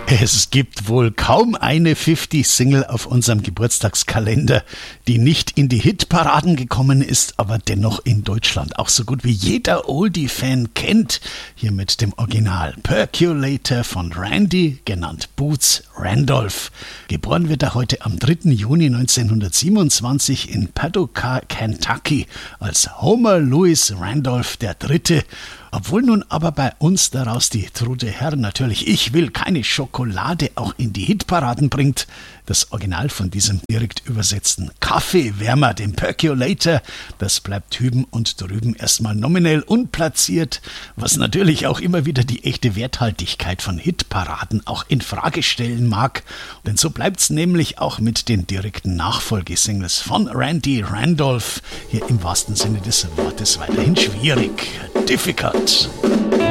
Es gibt wohl kaum eine 50-Single auf unserem Geburtstagskalender, die nicht in die Hitparaden gekommen ist, aber dennoch in Deutschland auch so gut wie jeder Oldie-Fan kennt. Hier mit dem Original Percolator von Randy, genannt Boots Randolph. Geboren wird er heute am 3. Juni 1927 in Paducah, Kentucky, als Homer Louis Randolph III. Obwohl nun aber bei uns daraus die Trude Herr natürlich Ich will keine Schokolade auch in die Hitparaden bringt, das Original von diesem direkt übersetzten Kaffeewärmer, dem Percolator, das bleibt hüben und drüben erstmal nominell unplatziert, was natürlich auch immer wieder die echte Werthaltigkeit von Hitparaden auch in Frage stellen mag. Denn so bleibt's nämlich auch mit den direkten Nachfolgesingles von Randy Randolph hier im wahrsten Sinne des Wortes weiterhin schwierig. Difficult.